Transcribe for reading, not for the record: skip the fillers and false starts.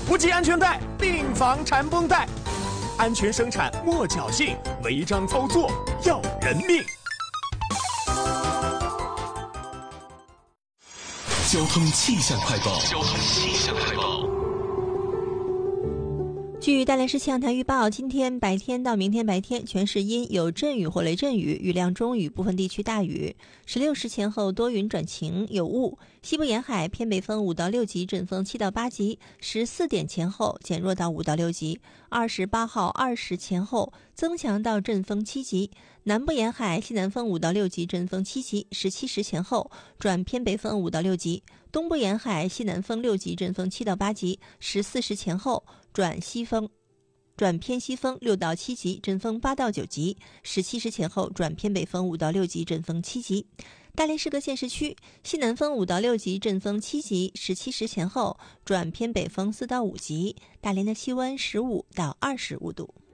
不系安全带，订房缠绷带。安全生产莫侥幸，违章操作要人命。 交通气象快报。 据大连市气象台预报，今天白天到明天白天，全市阴，有阵雨或雷阵雨，雨量中雨，部分地区大雨。16时前后多云转晴，有雾。西部沿海偏北风5到6级，阵风7到8级。14点前后减弱到5到6级。28号20前后增强到阵风7级。南部沿海西南风5到6级，阵风7级。17时前后转偏北风5到6级。东部沿海西南风6级，阵风7到8级。14时前后转偏西风6到7级，阵风8到9级。17时前后转偏北风5到6级，阵风7级。大连市各县市区西南风5到6级，阵风7级。17时前后转偏北风4到5级。大连的气温15到25度。